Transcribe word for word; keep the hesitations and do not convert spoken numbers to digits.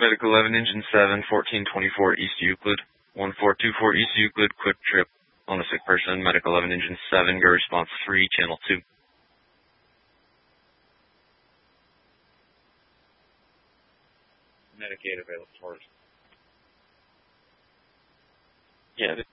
Medic eleven, Engine seven, fourteen twenty-four East Euclid. one four two four East Euclid, quick trip on a sick person. Medic eleven, Engine seven, go response three, channel two. Medic eight available for us. Yeah.